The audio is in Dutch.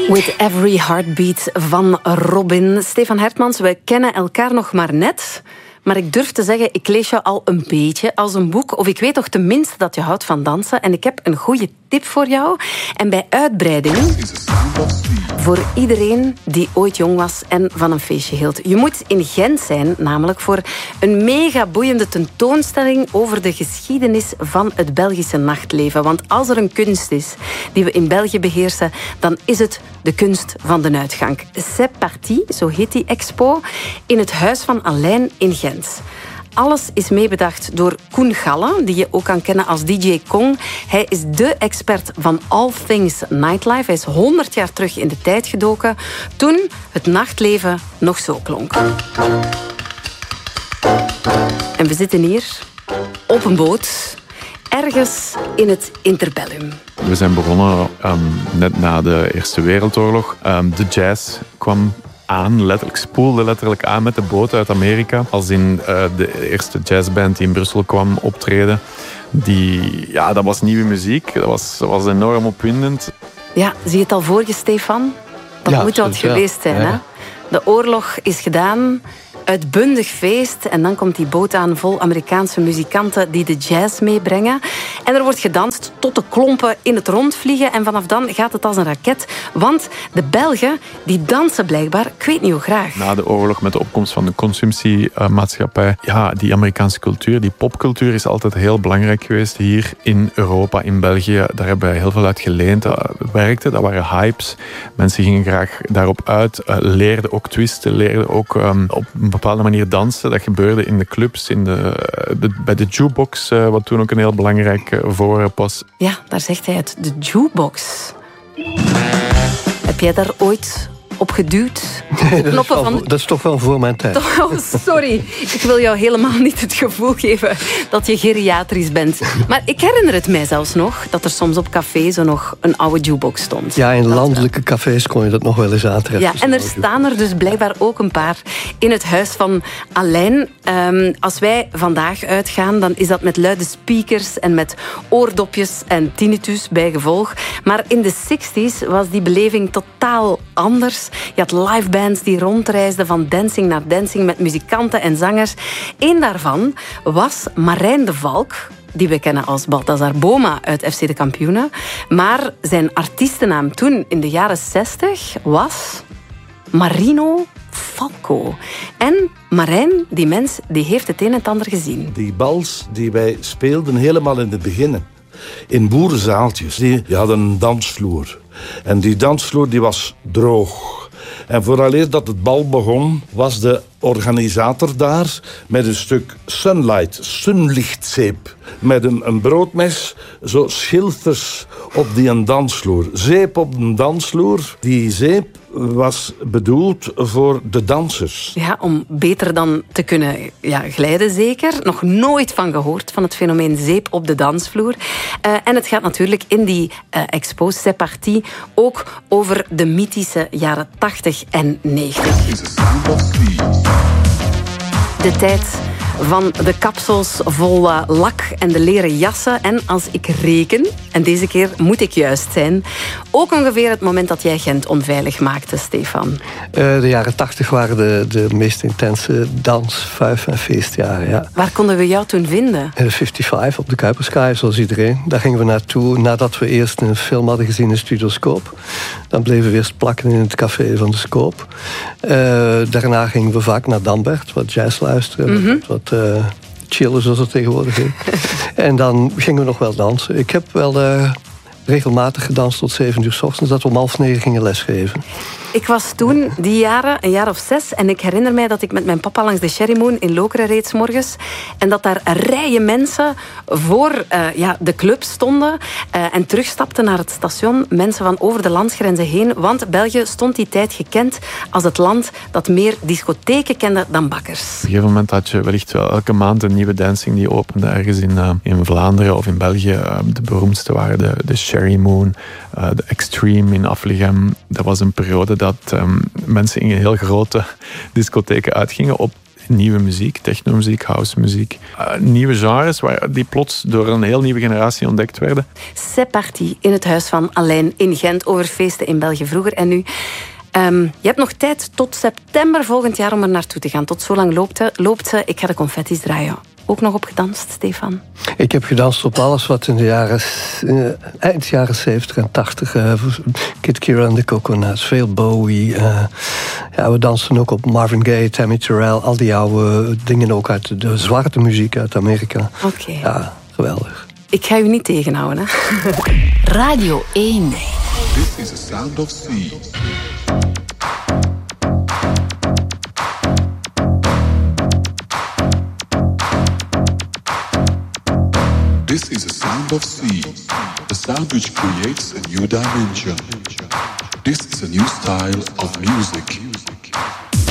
With Every Heartbeat van Robin. Stefan Hertmans, we kennen elkaar nog maar net. Maar ik durf te zeggen, ik lees jou al een beetje als een boek. Of ik weet toch tenminste dat je houdt van dansen. En ik heb een goede tip voor jou. En bij uitbreiding, voor iedereen die ooit jong was en van een feestje hield. Je moet in Gent zijn, namelijk voor een mega boeiende tentoonstelling over de geschiedenis van het Belgische nachtleven. Want als er een kunst is die we in België beheersen, dan is het de kunst van de uitgang. C'est parti, zo heet die expo, in het Huis van Alain in Gent. Alles is meebedacht door Koen Galle, die je ook kan kennen als DJ Kong. Hij is de expert van all things nightlife. Hij is 100 jaar terug in de tijd gedoken, toen het nachtleven nog zo klonk. En we zitten hier op een boot, ergens in het interbellum. We zijn begonnen net na de Eerste Wereldoorlog. De jazz kwam aan, spoelde letterlijk aan met de boot uit Amerika. Als in de eerste jazzband die in Brussel kwam optreden. Dat was nieuwe muziek. Dat was enorm opwindend. Ja, zie je het al voor je, Stefan? Dat moet wat geweest zijn, hè? De oorlog is gedaan, uitbundig feest. En dan komt die boot aan vol Amerikaanse muzikanten die de jazz meebrengen. En er wordt gedanst tot de klompen in het rond vliegen. En vanaf dan gaat het als een raket. Want de Belgen, die dansen blijkbaar, ik weet niet hoe graag. Na de oorlog met de opkomst van de consumptiemaatschappij. Ja, die Amerikaanse cultuur, die popcultuur is altijd heel belangrijk geweest hier in Europa, in België. Daar hebben wij heel veel uit geleend. Dat werkte, dat waren hypes. Mensen gingen graag daarop uit. Leerden ook twisten, leerden ook op een bepaalde manier dansen. Dat gebeurde in de clubs, bij de jukebox, wat toen ook een heel belangrijk voorwerp was. Ja, daar zegt hij het, de jukebox. Heb jij daar ooit op geduwd? Nee, dat is toch wel voor mijn tijd. Oh, sorry, ik wil jou helemaal niet het gevoel geven dat je geriatrisch bent. Maar ik herinner het mij zelfs nog dat er soms op café zo nog een oude jukebox stond. Ja, in landelijke cafés kon je dat nog wel eens aantreffen. Ja, en er staan er dus blijkbaar ook een paar in het Huis van Alain. Als wij vandaag uitgaan, dan is dat met luide speakers en met oordopjes en tinnitus bij gevolg. Maar in de 60s was die beleving totaal anders. Je had live bands die rondreisden van dancing naar dancing met muzikanten en zangers. Eén daarvan was Marijn de Valk, die we kennen als Balthazar Boma uit FC de Kampioenen. Maar zijn artiestennaam toen, in de jaren 60, was Marino Falco. En Marijn, die mens, die heeft het een en het ander gezien. Die bals die wij speelden helemaal in het begin, in boerenzaaltjes, die hadden een dansvloer. En die dansvloer die was droog. En vooraleer dat het bal begon, was de organisator daar met een stuk sunlichtzeep. Met een broodmes, zo schilfers op die dansvloer. Zeep op de dansvloer. Die zeep was bedoeld voor de dansers. Ja, om beter dan te kunnen glijden zeker. Nog nooit van gehoord, van het fenomeen zeep op de dansvloer. En het gaat natuurlijk in die expo, C'est parti, ook over de mythische jaren 80 en 90. De tijd van de kapsels vol lak en de leren jassen. En als ik reken, en deze keer moet ik juist zijn, ook ongeveer het moment dat jij Gent onveilig maakte, Stefan. De jaren 80 waren de meest intense dans-, vuif- en feestjaren, ja. Waar konden we jou toen vinden? De 55 op de Kuiperskaai, zoals iedereen. Daar gingen we naartoe nadat we eerst een film hadden gezien in Studioscoop. Dan bleven we eerst plakken in het café van de Scoop. Daarna gingen we vaak naar Dambert, wat jazz luisteren, wat chillen, zoals het tegenwoordig heet. En dan gingen we nog wel dansen. Ik heb wel regelmatig gedanst tot 7 uur 's ochtends, dat we om 8:30 gingen lesgeven. Ik was toen, die jaren, een jaar of 6... en ik herinner mij dat ik met mijn papa langs de Cherry Moon in Lokeren reed 's morgens, en dat daar rijen mensen voor de club stonden en terugstapten naar het station. Mensen van over de landsgrenzen heen, want België stond die tijd gekend als het land dat meer discotheken kende dan bakkers. Op een gegeven moment had je wellicht wel elke maand een nieuwe dancing die opende ergens in Vlaanderen of in België. De beroemdste waren de Cherry Moon, de Extreme in Afligem. Dat was een periode dat mensen in heel grote discotheken uitgingen. nieuwe muziek, technomuziek, housemuziek. Nieuwe genres die plots door een heel nieuwe generatie ontdekt werden. C'est parti in het huis van Alain in Gent over feesten in België vroeger en nu. Je hebt nog tijd tot september volgend jaar om er naartoe te gaan. Tot zo lang loopt ze. Ik ga de confetti's draaien. Ook nog op gedanst, Stefan? Ik heb gedanst op alles wat in de eind jaren 70 en 80... Kid Kira en de Coconuts, veel Bowie. We dansten ook op Marvin Gaye, Tammy Terrell... al die oude dingen ook uit de zwarte muziek uit Amerika. Oké. Ja, geweldig. Ik ga u niet tegenhouden, hè? Radio 1. This is the sound of sea. This is the sound of sea, the sound which creates a new dimension. This is a new style of music.